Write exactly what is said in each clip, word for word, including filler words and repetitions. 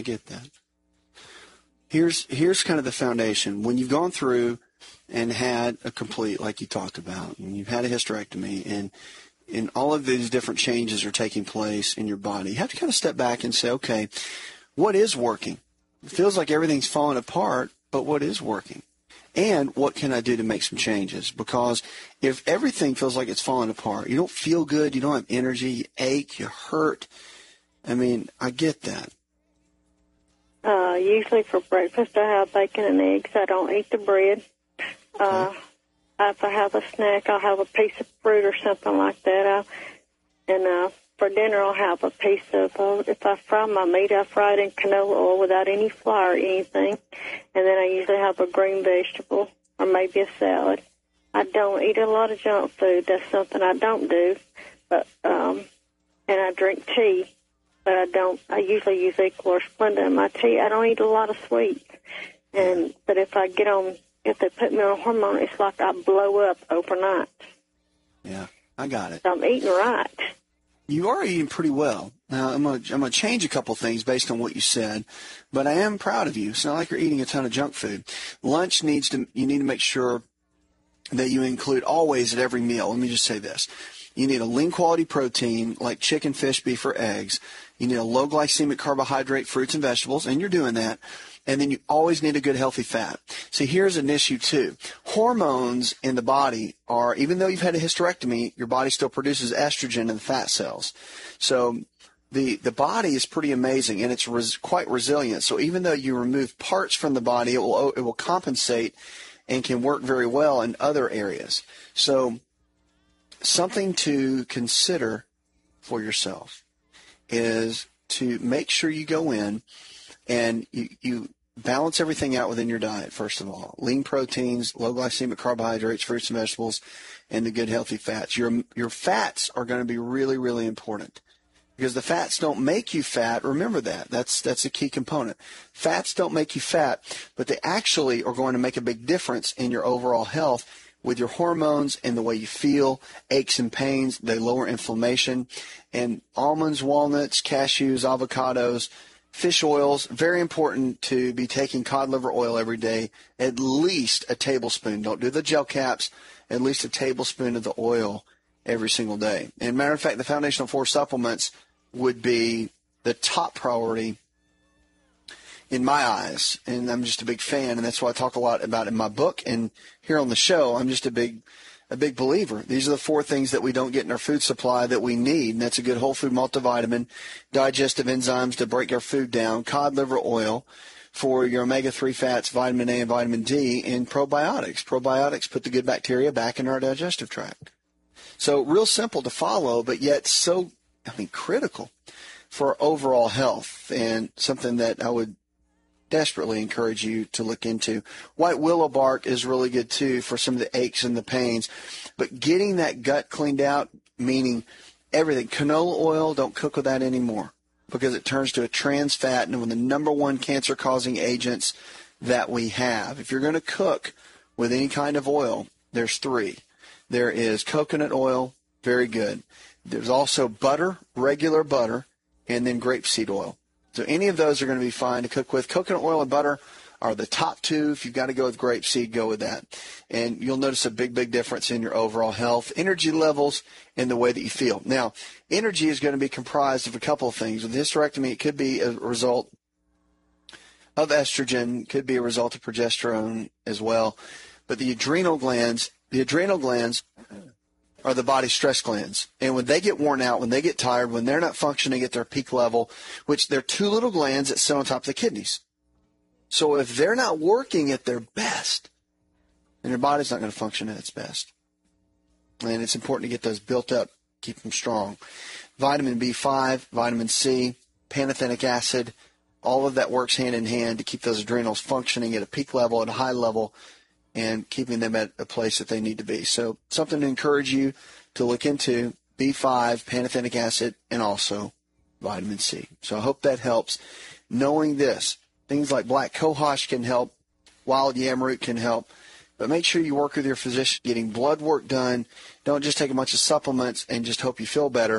I get that. Here's here's kind of the foundation. When you've gone through and had a complete, like you talked about, and you've had a hysterectomy, and and all of these different changes are taking place in your body, you have to kind of step back and say, okay, what is working? It feels like everything's falling apart, but what is working? And what can I do to make some changes? Because if everything feels like it's falling apart, you don't feel good, you don't have energy, you ache, you hurt. I mean, I get that. Uh, usually for breakfast I have bacon and eggs. I don't eat the bread. Uh, okay. If I have a snack, I'll have a piece of fruit or something like that. I, and uh, for dinner, I'll have a piece of, uh, if I fry my meat, I fry it in canola oil without any flour or anything. And then I usually have a green vegetable or maybe a salad. I don't eat a lot of junk food. That's something I don't do. But um, and I drink tea. But I don't, I usually use Equal or Splenda in my tea. I don't eat a lot of sweets. And, but if I get on, if they put me on a hormone, it's like I blow up overnight. Yeah, I got it. So I'm eating right. You are eating pretty well. Now, I'm going to I'm going to change a couple things based on what you said, but I am proud of you. It's not like you're eating a ton of junk food. Lunch needs to, you need to make sure that you include always at every meal. Let me just say this. You need a lean quality protein like chicken, fish, beef, or eggs. You need a low glycemic carbohydrate, fruits and vegetables, and you're doing that. And then you always need a good healthy fat. See, here's an issue too. Hormones in the body are, even though you've had a hysterectomy, your body still produces estrogen in the fat cells. So the the body is pretty amazing, and it's res, quite resilient. So even though you remove parts from the body, it will it will compensate and can work very well in other areas. So something to consider for yourself is to make sure you go in and you, you balance everything out within your diet, first of all. Lean proteins, low glycemic carbohydrates, fruits and vegetables, and the good healthy fats. Your, your fats are going to be really, really important because the fats don't make you fat. Remember that. That's, that's a key component. Fats don't make you fat, but they actually are going to make a big difference in your overall health with your hormones and the way you feel, aches and pains. They lower inflammation. And almonds, walnuts, cashews, avocados, fish oils, very important to be taking cod liver oil every day, at least a tablespoon. Don't do the gel caps, at least a tablespoon of the oil every single day. And matter of fact, the Foundational Four supplements would be the top priority in my eyes, and I'm just a big fan, and that's why I talk a lot about in my book and here on the show. I'm just a big a big believer. These are the four things that we don't get in our food supply that we need, and that's a good whole food multivitamin, digestive enzymes to break our food down, cod liver oil for your omega three fats, vitamin A and vitamin D, and probiotics. Probiotics put the good bacteria back in our digestive tract. So real simple to follow, but yet so, I mean, critical for overall health, and something that I would desperately encourage you to look into. White willow bark is really good too for some of the aches and the pains. But getting that gut cleaned out, meaning everything. Canola oil, don't cook with that anymore because it turns to a trans fat and one of the number one cancer-causing agents that we have. If you're going to cook with any kind of oil, there's three. There is coconut oil, very good. There's also butter, regular butter, and then grapeseed oil. So any of those are going to be fine to cook with. Coconut oil and butter are the top two. If you've got to go with grapeseed, go with that. And you'll notice a big, big difference in your overall health, energy levels, and the way that you feel. Now, energy is going to be comprised of a couple of things. With hysterectomy, it could be a result of estrogen, could be a result of progesterone as well. But the adrenal glands, the adrenal glands are the body's stress glands. And when they get worn out, when they get tired, when they're not functioning at their peak level, which they're two little glands that sit on top of the kidneys. So if they're not working at their best, then your body's not going to function at its best. And it's important to get those built up, keep them strong. Vitamin B five, vitamin C, pantothenic acid, all of that works hand in hand to keep those adrenals functioning at a peak level, at a high level, and keeping them at a place that they need to be. So something to encourage you to look into, B five, pantothenic acid, and also vitamin C. So I hope that helps. Knowing this, things like black cohosh can help, wild yam root can help, but make sure you work with your physician, getting blood work done. Don't just take a bunch of supplements and just hope you feel better.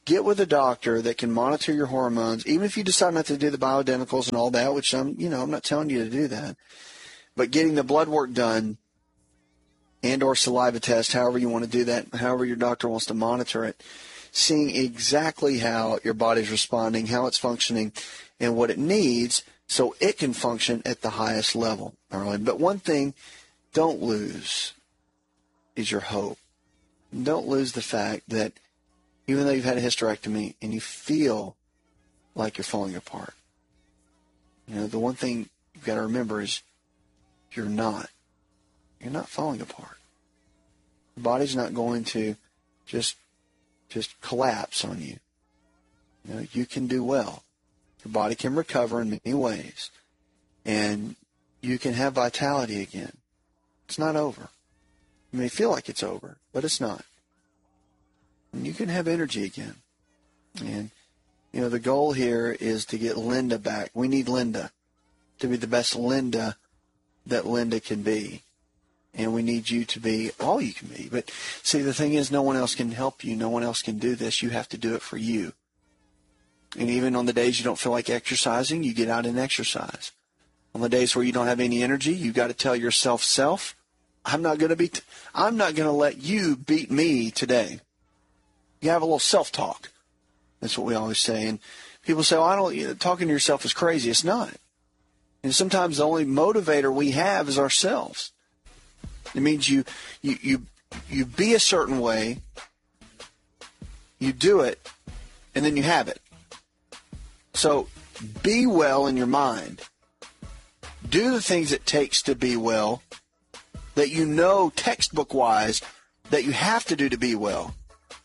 get with a doctor that can monitor your hormones, even if you decide not to do the bioidenticals and all that, which I'm, you know, I'm not telling you to do that. But getting the blood work done and or saliva test, however you want to do that, however your doctor wants to monitor it, seeing exactly how your body's responding, how it's functioning, and what it needs so it can function at the highest level. All right. But one thing, don't lose is your hope. Don't lose the fact that even though you've had a hysterectomy and you feel like you're falling apart, you know, the one thing you've got to remember is you're not. You're not falling apart. Your body's not going to just just collapse on you. You know, you can do well. Your body can recover in many ways. And you can have vitality again. It's not over. You may feel like it's over, but it's not. And you can have energy again. And, you know, the goal here is to get Linda back. We need Linda to be the best Linda that Linda can be. And we need you to be all you can be. But see, the thing is, no one else can help you. No one else can do this. You have to do it for you. And even on the days you don't feel like exercising, you get out and exercise. On the days where you don't have any energy, you got to tell yourself, self, I'm not going to be, t- I'm not going to let you beat me today. You have a little self-talk. That's what we always say. And people say, oh, I don't, you know, talking to yourself is crazy. It's not. And sometimes the only motivator we have is ourselves. It means you, you, you, you be a certain way, you do it, and then you have it. So be well in your mind. Do the things it takes to be well that you know textbook-wise that you have to do to be well.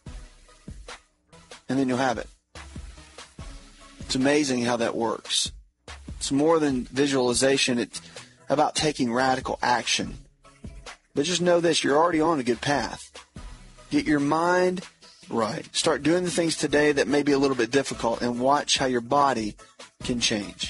And then you'll have it. It's amazing how that works. It's more than visualization. It's about taking radical action. But just know this, you're already on a good path. Get your mind right. Start doing the things today that may be a little bit difficult and watch how your body can change.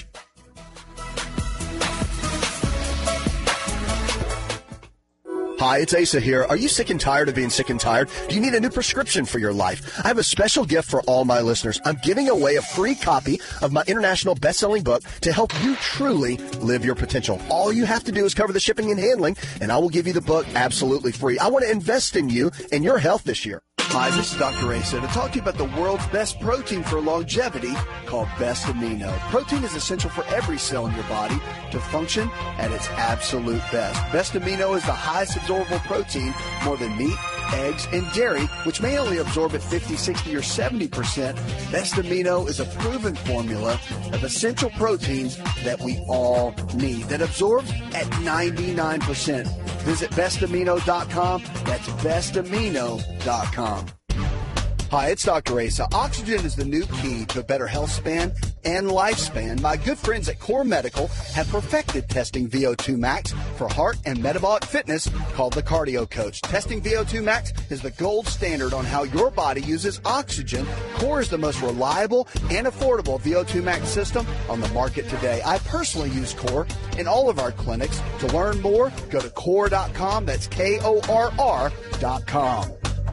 Hi, it's Asa here. Are you sick and tired of being sick and tired? Do you need a new prescription for your life? I have a special gift for all my listeners. I'm giving away a free copy of my international best-selling book to help you truly live your potential. All you have to do is cover the shipping and handling, and I will give you the book absolutely free. I want to invest in you and your health this year. Hi, this is Doctor Asa to talk to you about the world's best protein for longevity called Best Amino. Protein is essential for every cell in your body to function at its absolute best. Best Amino is the highest absorbable protein, more than meat, eggs, and dairy, which may only absorb at fifty, sixty, or seventy percent. Best Amino is a proven formula of essential proteins that we all need that absorbs at ninety-nine percent. Visit best amino dot com. That's best amino dot com. Hi, it's Doctor Asa. Oxygen is the new key to a better health span and lifespan. My good friends at Core Medical have perfected testing V O two max for heart and metabolic fitness called the Cardio Coach. Testing V O two max is the gold standard on how your body uses oxygen. Core is the most reliable and affordable V O two max system on the market today. I personally use Core in all of our clinics. To learn more, go to core dot com. That's K O R R dot com.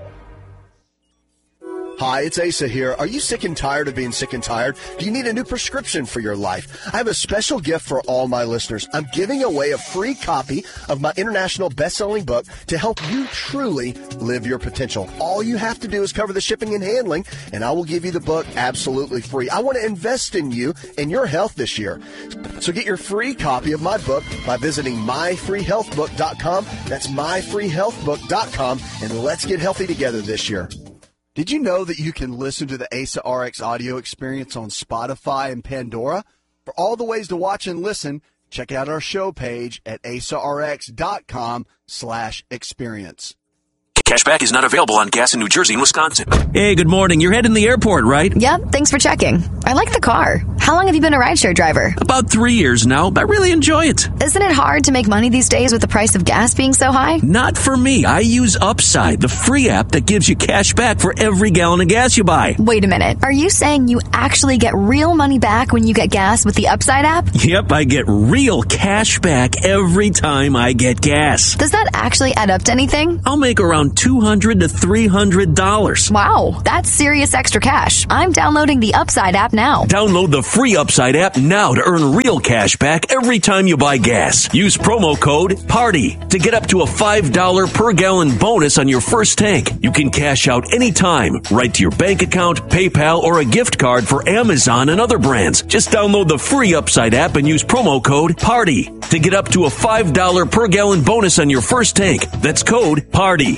Hi, it's Asa here. Are you sick and tired of being sick and tired? Do you need a new prescription for your life? I have a special gift for all my listeners. I'm giving away a free copy of my international best-selling book to help you truly live your potential. All you have to do is cover the shipping and handling, and I will give you the book absolutely free. I want to invest in you and your health this year. So get your free copy of my book by visiting my free health book dot com. That's my free health book dot com, and let's get healthy together this year. Did you know that you can listen to the Asa R X audio experience on Spotify and Pandora? For all the ways to watch and listen, check out our show page at asa r x dot com slash experience. Cashback is not available on gas in New Jersey and Wisconsin. Hey, good morning. You're heading to the airport, right? Yep, thanks for checking. I like the car. How long have you been a rideshare driver? About three years now, but I really enjoy it. Isn't it hard to make money these days with the price of gas being so high? Not for me. I use Upside, the free app that gives you cash back for every gallon of gas you buy. Wait a minute. Are you saying you actually get real money back when you get gas with the Upside app? Yep, I get real cash back every time I get gas. Does that actually add up to anything? I'll make around two hundred to three hundred dollars. Wow, that's serious extra cash. I'm downloading the Upside app now. Download the free Upside app now to earn real cash back every time you buy gas. Use promo code PARTY to get up to a five dollars per gallon bonus on your first tank. You can cash out anytime, right to your bank account, PayPal, or a gift card for Amazon and other brands. Just download the free Upside app and use promo code PARTY to get up to a five dollars per gallon bonus on your first tank. That's code PARTY.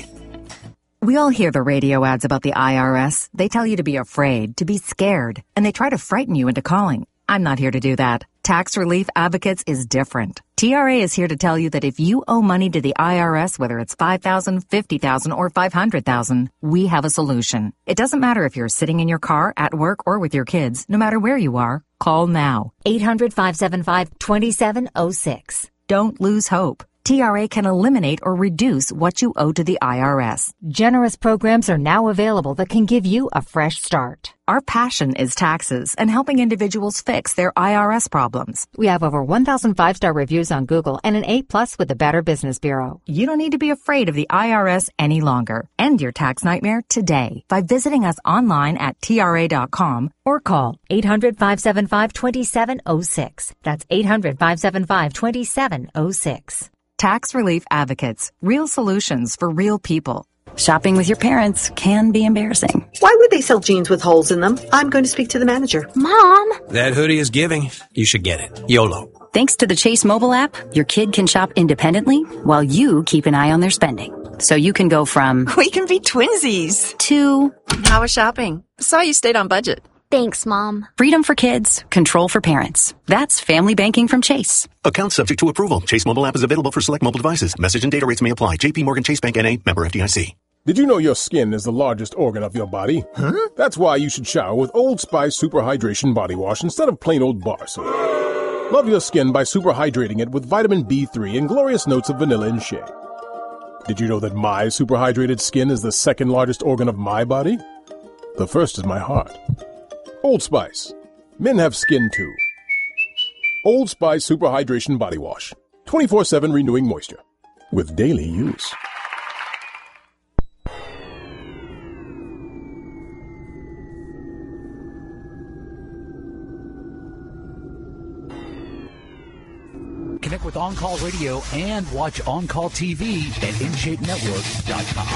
We all hear the radio ads about the I R S. They tell you to be afraid, to be scared, and they try to frighten you into calling. I'm not here to do that. Tax Relief Advocates is different. T R A is here to tell you that if you owe money to the I R S, whether it's five thousand dollars, fifty thousand dollars, or five hundred thousand dollars, we have a solution. It doesn't matter if you're sitting in your car, at work, or with your kids. No matter where you are, call now. eight hundred, five seven five, two seven zero six. Don't lose hope. T R A can eliminate or reduce what you owe to the I R S. Generous programs are now available that can give you a fresh start. Our passion is taxes and helping individuals fix their I R S problems. We have over one thousand five-star reviews on Google and an A plus with the Better Business Bureau. You don't need to be afraid of the I R S any longer. End your tax nightmare today by visiting us online at T R A dot com or call eight hundred, five seven five, two seven zero six. That's eight hundred, five seven five, two seven zero six. Tax Relief Advocates. Real solutions for real people. Shopping with your parents can be embarrassing. Why would they sell jeans with holes in them? I'm going to speak to the manager. Mom! That hoodie is giving. You should get it. YOLO. Thanks to the Chase mobile app, your kid can shop independently while you keep an eye on their spending. So you can go from, we can be twinsies, to, how was shopping? Saw you stayed on budget. Thanks, Mom. Freedom for kids, control for parents. That's family banking from Chase. Account subject to approval. Chase mobile app is available for select mobile devices. Message and data rates may apply. J P Morgan Chase Bank N A, member F D I C. Did you know your skin is the largest organ of your body? Huh? That's why you should shower with Old Spice Super Hydration Body Wash instead of plain old bar soap. Love your skin by super hydrating it with vitamin B three and glorious notes of vanilla and shea. Did you know that my super hydrated skin is the second largest organ of my body? The first is my heart. Old Spice. Men have skin too. Old Spice Super Hydration Body Wash. twenty-four seven renewing moisture. With daily use. Connect with On Call Radio and watch On Call T V at in shape network dot com.